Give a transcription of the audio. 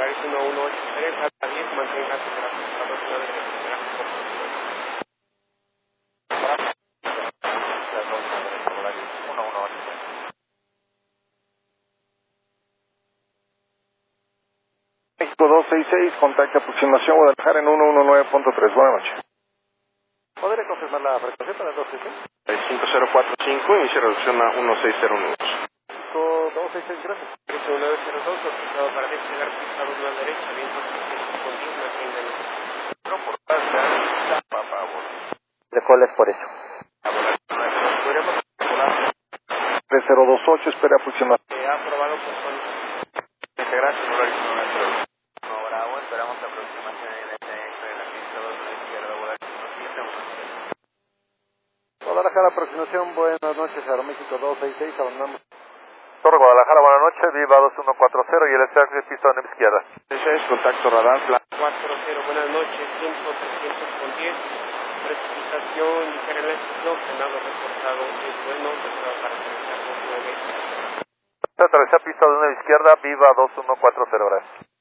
Polaris 118, a 10, mantenga su velocidad de México 266, contacto aproximación Guadalajara en 119.3. Buenas noches. ¿Podría confirmar la frecuencia para el 266? 5045, inicia reducción a 1609. 266, gracias. 1902, autorizado para despegar pista 2 a la derecha, viento 65 con 10, mantenga el ¿De cuál es por eso? 3028, espera aproximación. aprobado por Juan. Gracias, Polaris 119. Bravo, esperamos aproximación en este entre la pista 2 a la izquierda, Polaris 17. Guadalajara, aproximación, buenas noches, Aeroméxico 266, abandonamos. Torre Guadalajara, buenas noches, Viva 2140 y el extracto de pista a la izquierda. 66, contacto radar, plan. 40, buenas noches, 300 con 10, precipitación ligera en la estación, frenado reportado, es bueno, reserva para aterrizar 29. Aterrizar pista de una izquierda, Viva 2140, gracias.